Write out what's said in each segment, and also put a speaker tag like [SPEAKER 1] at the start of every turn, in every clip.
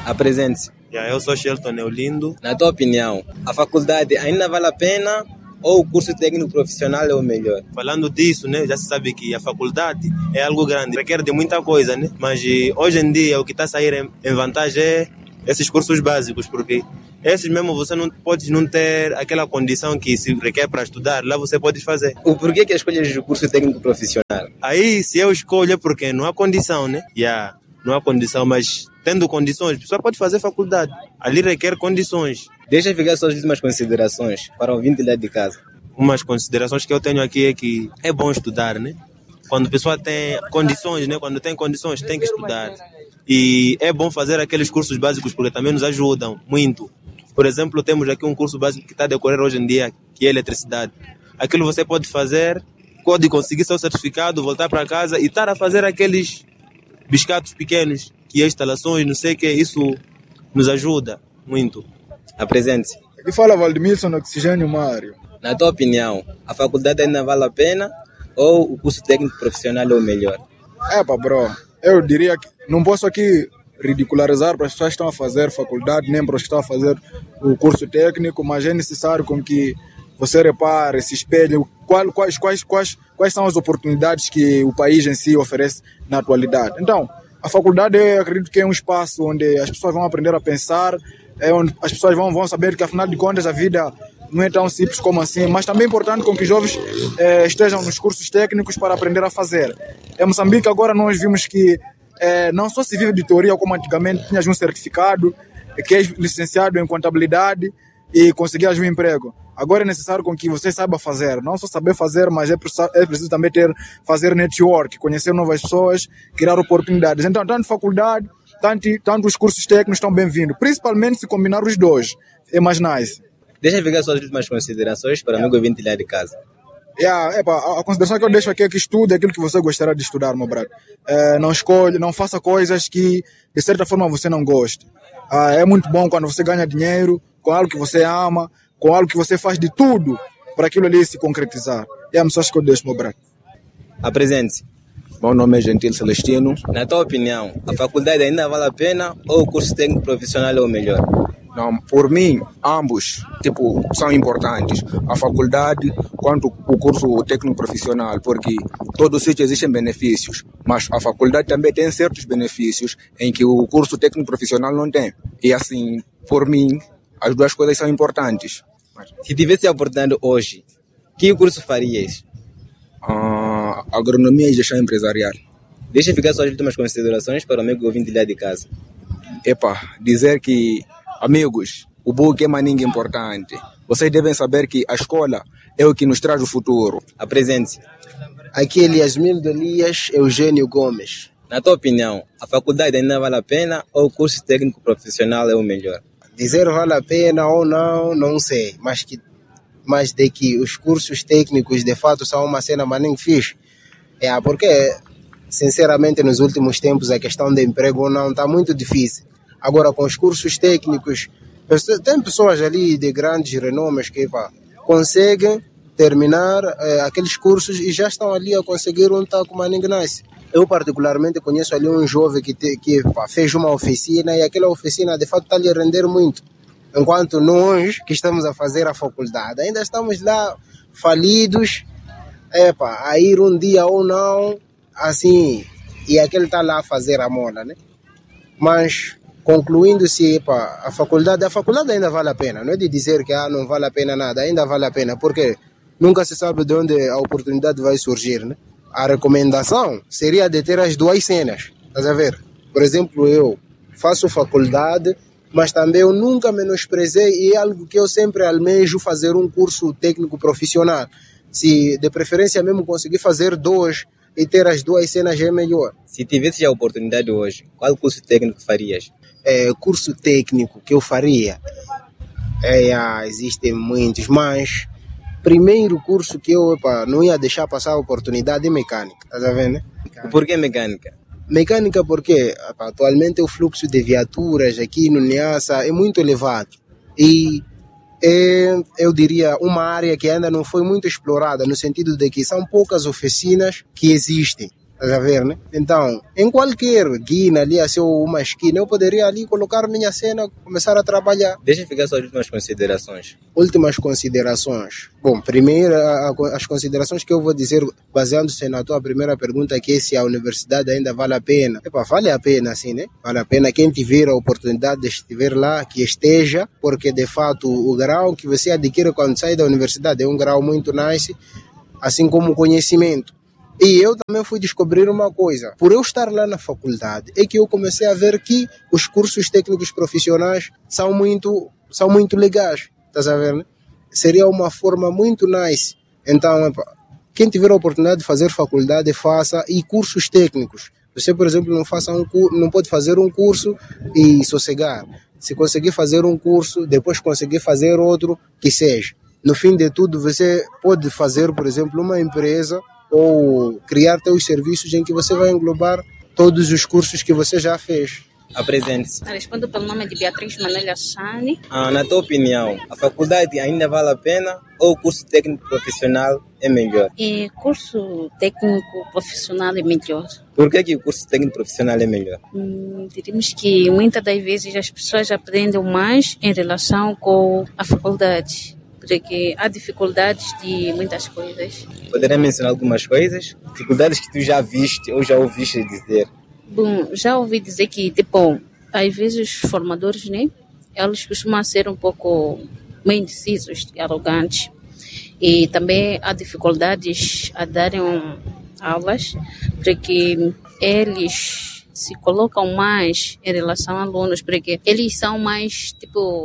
[SPEAKER 1] Apresente-se.
[SPEAKER 2] Eu sou Shelton Neolindo.
[SPEAKER 1] Na tua opinião, a faculdade ainda vale a pena ou o curso técnico profissional é o melhor?
[SPEAKER 2] Falando disso, né, já se sabe que a faculdade é algo grande, requer de muita coisa, né? Mas hoje em dia o que está a sair em vantagem é esses cursos básicos, porque esses mesmo você não pode não ter aquela condição que se requer para estudar, lá você pode fazer.
[SPEAKER 1] O porquê que escolhes o curso técnico profissional?
[SPEAKER 2] Aí, se eu escolho é porque não há condição, né? Não há condição, mas tendo condições, a pessoa pode fazer faculdade. Ali requer condições.
[SPEAKER 1] Deixa ficar suas últimas considerações para o ouvinte lá de casa.
[SPEAKER 2] Umas considerações que eu tenho aqui é que é bom estudar, né? Quando a pessoa tem condições, né? Quando tem condições, tem que estudar. E é bom fazer aqueles cursos básicos porque também nos ajudam muito. Por exemplo, temos aqui um curso básico que está a decorrer hoje em dia, que é eletricidade. Aquilo você pode fazer, pode conseguir seu certificado, voltar para casa e estar a fazer aqueles biscatos pequenos, que é instalações, não sei o que, isso nos ajuda muito.
[SPEAKER 1] Apresente-se.
[SPEAKER 3] Aqui fala Valdemilson, Oxigênio Mário.
[SPEAKER 1] Na tua opinião, a faculdade ainda vale a pena ou o curso técnico profissional é o melhor?
[SPEAKER 3] Bro, eu diria que não posso aqui ridicularizar para as pessoas que estão a fazer faculdade, nem para os que estão a fazer o curso técnico, mas é necessário com que você repare, se espelhe, quais são as oportunidades que o país em si oferece na atualidade. Então, a faculdade, eu acredito que é um espaço onde as pessoas vão aprender a pensar, é onde as pessoas vão saber que, afinal de contas, a vida não é tão simples como assim, mas também é importante com que os jovens estejam nos cursos técnicos para aprender a fazer. Em Moçambique, agora nós vimos que não só se vive de teoria como antigamente, tinhas um certificado, que é licenciado em contabilidade e conseguias um emprego. Agora é necessário com que você saiba fazer, não só saber fazer, mas é preciso também fazer network, conhecer novas pessoas, criar oportunidades. Então, tanto faculdade, tanto os cursos técnicos estão bem-vindos, principalmente se combinar os dois, é mais nice.
[SPEAKER 1] Deixa eu pegar suas últimas considerações para o amigo ouvinte lá de casa.
[SPEAKER 3] A consideração que eu deixo aqui é que estude aquilo que você gostaria de estudar, meu brother. Não faça coisas que de certa forma você não goste. É muito bom quando você ganha dinheiro com algo que você ama, com algo que você faz de tudo para aquilo ali se concretizar. É a mensagem que eu deixo, meu brother.
[SPEAKER 1] Apresente-se.
[SPEAKER 4] Meu nome é Gentil Celestino.
[SPEAKER 1] Na tua opinião, a faculdade ainda vale a pena ou o curso técnico profissional é o melhor?
[SPEAKER 4] Não, por mim, ambos são importantes. A faculdade quanto o curso técnico profissional, porque todo sítio existem benefícios, mas a faculdade também tem certos benefícios em que o curso técnico profissional não tem. E assim, por mim, as duas coisas são importantes.
[SPEAKER 1] Se tivesse a oportunidade hoje, que curso farias?
[SPEAKER 4] Agronomia e gestão empresarial.
[SPEAKER 1] Deixa ficar suas últimas considerações para o amigo ouvinte lá de casa.
[SPEAKER 4] Dizer que, amigos, o book é maninho importante. Vocês devem saber que a escola é o que nos traz o futuro.
[SPEAKER 1] Apresente-se.
[SPEAKER 5] Aqui Eliasmir Elias Eugênio Gomes.
[SPEAKER 1] Na tua opinião, a faculdade ainda vale a pena ou o curso técnico profissional é o melhor?
[SPEAKER 5] Dizer vale a pena ou não, não sei. Mas de que os cursos técnicos de fato são uma cena maninho fixe. Porque, sinceramente, nos últimos tempos a questão de emprego não está muito difícil. Agora, com os cursos técnicos, tem pessoas ali de grandes renomes que conseguem terminar aqueles cursos e já estão ali a conseguir um taco maninho nice. Eu particularmente conheço ali um jovem que fez uma oficina e aquela oficina de fato está lhe a render muito. Enquanto nós que estamos a fazer a faculdade ainda estamos lá falidos, a ir um dia ou não, assim, e aquele está lá a fazer a mola, né? Mas concluindo-se, a faculdade ainda vale a pena, não é de dizer que não vale a pena nada, ainda vale a pena, porque nunca se sabe de onde a oportunidade vai surgir, né? A recomendação seria de ter as duas cenas, estás a ver? Por exemplo, eu faço faculdade, mas também eu nunca menosprezei e é algo que eu sempre almejo fazer um curso técnico profissional. Se de preferência mesmo conseguir fazer dois e ter as duas cenas é melhor.
[SPEAKER 1] Se tivesse a oportunidade hoje, qual curso técnico farias?
[SPEAKER 5] Curso técnico que eu faria? Existem muitos, mas primeiro curso que eu não ia deixar passar a oportunidade é mecânica, tá vendo?
[SPEAKER 1] Por que mecânica?
[SPEAKER 5] Mecânica porque atualmente o fluxo de viaturas aqui no Niassa é muito elevado e eu diria uma área que ainda não foi muito explorada no sentido de que são poucas oficinas que existem, Estás a ver, né? Então, em qualquer guina ali, assim, ou uma esquina, eu poderia ali colocar minha cena, começar a trabalhar.
[SPEAKER 1] Deixa ficar suas últimas considerações.
[SPEAKER 5] Últimas considerações. Bom, primeiro, as considerações que eu vou dizer, baseando-se na tua primeira pergunta, que é se a universidade ainda vale a pena. Vale a pena, sim, né? Vale a pena quem tiver a oportunidade de estiver lá, que esteja, porque, de fato, o grau que você adquire quando sai da universidade é um grau muito nice, assim como o conhecimento. E eu também fui descobrir uma coisa. Por eu estar lá na faculdade, é que eu comecei a ver que os cursos técnicos profissionais são muito legais. Estás a ver, né? Seria uma forma muito nice. Então, quem tiver a oportunidade de fazer faculdade, faça. E cursos técnicos. Você, por exemplo, não pode fazer um curso e sossegar. Se conseguir fazer um curso, depois conseguir fazer outro, que seja. No fim de tudo, você pode fazer, por exemplo, uma empresa ou criar teus serviços em que você vai englobar todos os cursos que você já fez.
[SPEAKER 1] Apresente-se.
[SPEAKER 6] Respondo pelo nome de Beatriz Manuela Chani.
[SPEAKER 1] Na tua opinião, a faculdade ainda vale a pena ou o curso técnico profissional é melhor?
[SPEAKER 6] Curso técnico profissional é melhor.
[SPEAKER 1] Por que o curso técnico profissional é melhor?
[SPEAKER 6] Diríamos que muitas das vezes as pessoas aprendem mais em relação com a faculdade. Porque há dificuldades de muitas coisas.
[SPEAKER 1] Poderia mencionar algumas coisas? Dificuldades que tu já viste ou já ouviste dizer?
[SPEAKER 6] Bom, já ouvi dizer que, às vezes os formadores, né? Eles costumam ser um pouco meio indecisos e arrogantes. E também há dificuldades a darem aulas, porque eles se colocam mais em relação a alunos, porque eles são mais,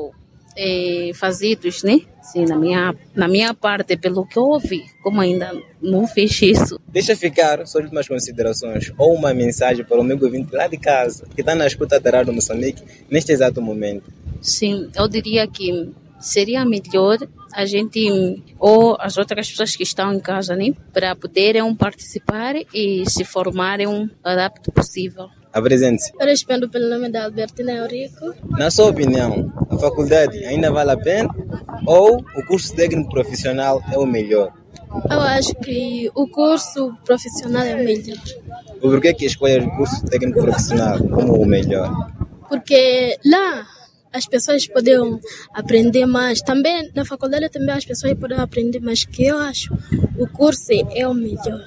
[SPEAKER 6] fazidos, né? Sim, na minha parte, pelo que eu ouvi, como ainda não fiz isso.
[SPEAKER 1] Deixa ficar suas últimas considerações ou uma mensagem para o amigo ouvinte lá de casa, que está na escuta da Rádio Moçambique neste exato momento.
[SPEAKER 6] Sim, eu diria que seria melhor a gente, ou as outras pessoas que estão em casa, né? Para poderem participar e se formarem o rápido possível.
[SPEAKER 1] Apresente-se.
[SPEAKER 7] Eu respondo pelo nome da Albertina Eurico.
[SPEAKER 1] Na sua opinião, a faculdade ainda vale a pena ou o curso técnico profissional é o melhor?
[SPEAKER 7] Eu acho que o curso profissional é o melhor.
[SPEAKER 1] Por que escolhe o curso técnico profissional como o melhor?
[SPEAKER 7] Porque lá as pessoas podem aprender mais. Também na faculdade também as pessoas podem aprender mais, que eu acho o curso é o melhor.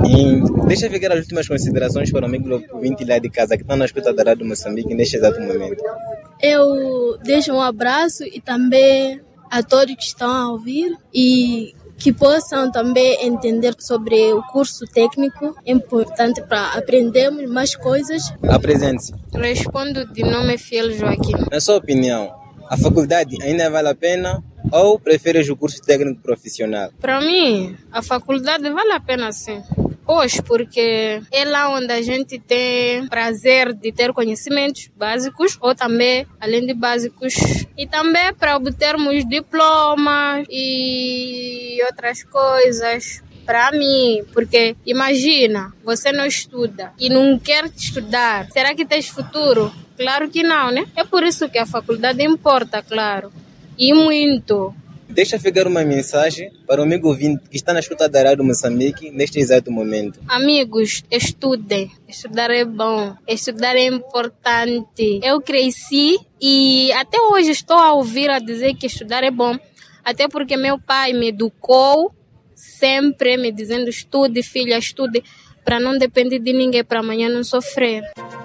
[SPEAKER 1] E deixa ficar as últimas considerações para o amigo ouvinte lá de casa que está na escuta da Rádio Moçambique neste exato momento.
[SPEAKER 7] Eu deixo um abraço e também a todos que estão a ouvir e que possam também entender sobre o curso técnico. É importante para aprendermos mais coisas.
[SPEAKER 1] Apresente-se.
[SPEAKER 8] Respondo de nome Fiel Joaquim.
[SPEAKER 1] Na sua opinião, a faculdade ainda vale a pena ou preferes o curso técnico profissional?
[SPEAKER 8] Para mim, a faculdade vale a pena sim. Pois, porque é lá onde a gente tem prazer de ter conhecimentos básicos ou também, além de básicos, e também para obtermos diplomas e outras coisas. Para mim, porque imagina, você não estuda e não quer estudar, será que tens futuro? Claro que não, né? É por isso que a faculdade importa, claro, e muito.
[SPEAKER 1] Deixa ficar uma mensagem para o amigo ouvinte que está na escuta da Rádio Moçambique neste exato momento.
[SPEAKER 8] Amigos, estudem. Estudar é bom. Estudar é importante. Eu cresci e até hoje estou a ouvir a dizer que estudar é bom. Até porque meu pai me educou sempre me dizendo estude, filha, estude, para não depender de ninguém, para amanhã não sofrer.